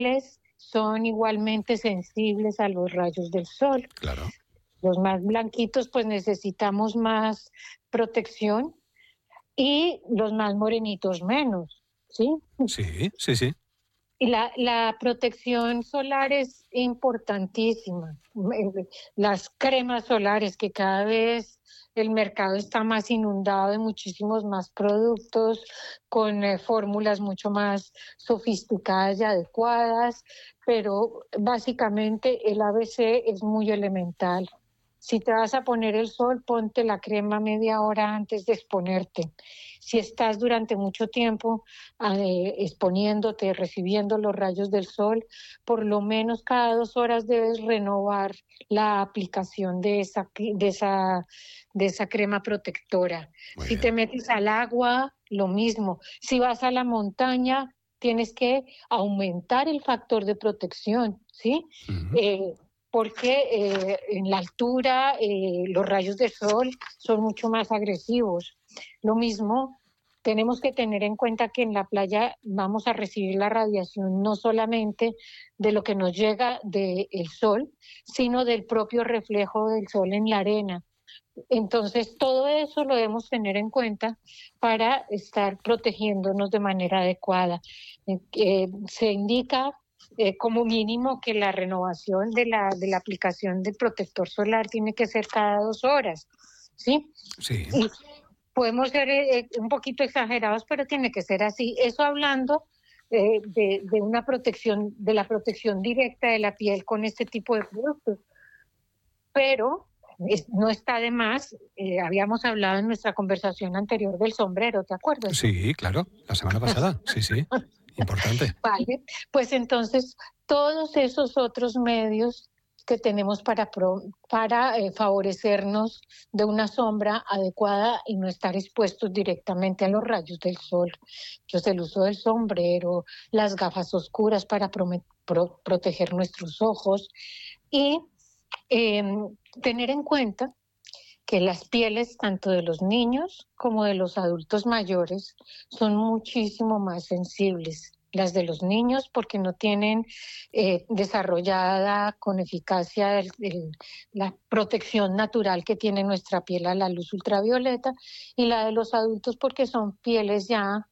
son igualmente sensibles a los rayos del sol. Claro. Los más blanquitos pues necesitamos más protección y los más morenitos menos, ¿sí? Sí, sí, sí. Y la protección solar es importantísima. Las cremas solares, que cada vez el mercado está más inundado de muchísimos más productos, con fórmulas mucho más sofisticadas y adecuadas, pero básicamente el ABC es muy elemental. Si te vas a poner el sol, ponte la crema media hora antes de exponerte. Si estás durante mucho tiempo exponiéndote, recibiendo los rayos del sol, por lo menos cada 2 horas debes renovar la aplicación de esa crema protectora. Muy Si te bien. metes al agua, lo mismo. Si vas a la montaña, tienes que aumentar el factor de protección, ¿sí? Ujú. Eh, porque en la altura los rayos de sol son mucho más agresivos. Lo mismo, tenemos que tener en cuenta que en la playa vamos a recibir la radiación no solamente de lo que nos llega del sol, sino del propio reflejo del sol en la arena. Entonces, todo eso lo debemos tener en cuenta para estar protegiéndonos de manera adecuada. Se indica como mínimo que la renovación de la aplicación del protector solar tiene que ser cada 2 horas, ¿sí? Sí. Y podemos ser un poquito exagerados, pero tiene que ser así. Eso hablando de una protección, de la protección directa de la piel con este tipo de productos. Pero no está de más, habíamos hablado en nuestra conversación anterior del sombrero, ¿te acuerdas? Sí, claro. La semana pasada. Sí, sí. Importante. Vale, pues entonces todos esos otros medios que tenemos para favorecernos de una sombra adecuada y no estar expuestos directamente a los rayos del sol. Entonces el uso del sombrero, las gafas oscuras para proteger nuestros ojos y eh, tener en cuenta que las pieles tanto de los niños como de los adultos mayores son muchísimo más sensibles. Las de los niños porque no tienen desarrollada con eficacia la protección natural que tiene nuestra piel a la luz ultravioleta, y la de los adultos porque son pieles ya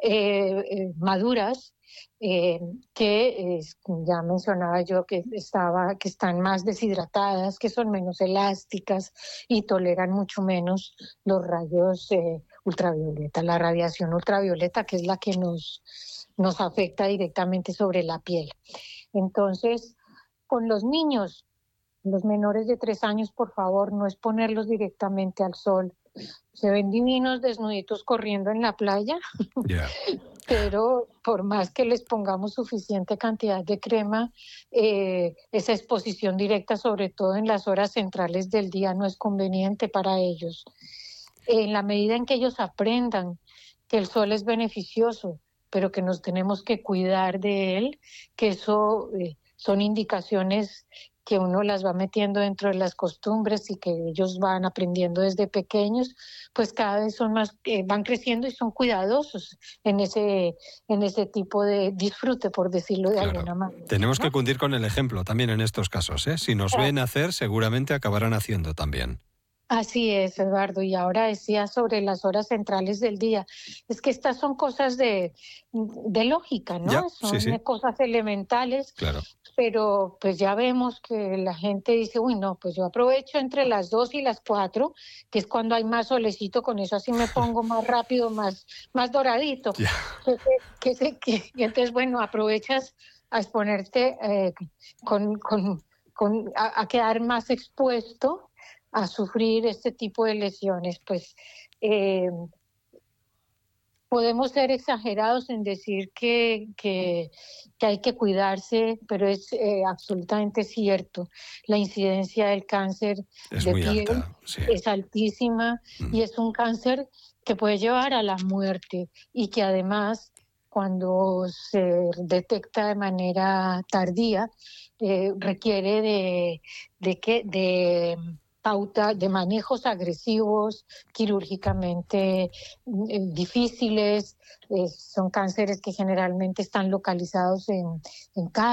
maduras, eh, que ya mencionaba yo que están más deshidratadas, que son menos elásticas y toleran mucho menos los rayos ultravioleta, la radiación ultravioleta, que es la que nos afecta directamente sobre la piel. Entonces, con los niños, los menores de 3 años, por favor, no exponerlos directamente al sol. Se ven divinos desnuditos corriendo en la playa, Ya. pero por más que les pongamos suficiente cantidad de crema, esa exposición directa, sobre todo en las horas centrales del día, no es conveniente para ellos. En la medida en que ellos aprendan que el sol es beneficioso, pero que nos tenemos que cuidar de él, que eso son indicaciones que uno las va metiendo dentro de las costumbres y que ellos van aprendiendo desde pequeños, pues cada vez son más, van creciendo y son cuidadosos en ese tipo de disfrute, por decirlo de Claro. alguna manera, Tenemos que ¿no? cundir con el ejemplo también en estos casos, ¿eh? Si nos ven hacer, seguramente acabarán haciendo también. Así es, Eduardo. Y ahora decía sobre las horas centrales del día. Es que estas son cosas de lógica, Ya, ¿no? sí, Son sí, cosas elementales, claro. pero pues ya vemos que la gente dice, uy, no, pues yo aprovecho entre las 2 y las 4, que es cuando hay más solecito, con eso así me pongo más rápido, más doradito. Ya. Y entonces, bueno, aprovechas a exponerte a quedar más expuesto a sufrir este tipo de lesiones. Pues eh, podemos ser exagerados en decir que hay que cuidarse, pero es absolutamente cierto. La incidencia del cáncer Es de muy piel alta, sí. es altísima Mm. y es un cáncer que puede llevar a la muerte y que además, cuando se detecta de manera tardía, requiere de pauta de manejos agresivos, quirúrgicamente difíciles. Son cánceres que generalmente están localizados en